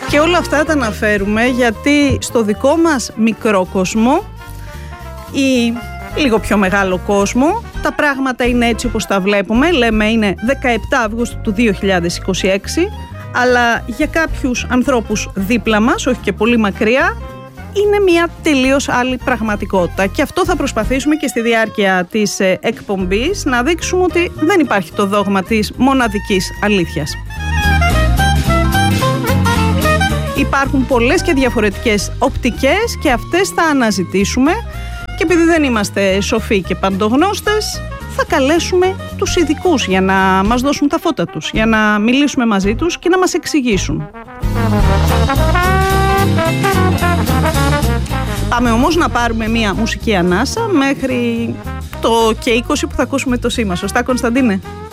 Και όλα αυτά τα αναφέρουμε γιατί στο δικό μας μικρό κόσμο ή λίγο πιο μεγάλο κόσμο τα πράγματα είναι έτσι όπως τα βλέπουμε. Λέμε είναι 17 Αυγούστου του 2026, αλλά για κάποιους ανθρώπους δίπλα μας, όχι και πολύ μακριά, είναι μια τελείως άλλη πραγματικότητα. Και αυτό θα προσπαθήσουμε και στη διάρκεια της εκπομπής να δείξουμε ότι δεν υπάρχει το δόγμα της μοναδικής αλήθειας. Υπάρχουν πολλές και διαφορετικές οπτικές και αυτές θα αναζητήσουμε, και επειδή δεν είμαστε σοφοί και παντογνώστες, θα καλέσουμε τους ειδικούς για να μας δώσουν τα φώτα τους, για να μιλήσουμε μαζί τους και να μας εξηγήσουν. Πάμε όμως να πάρουμε μία μουσική ανάσα μέχρι το και 20 που θα ακούσουμε το σήμα. Σωστά, Κωνσταντίνε?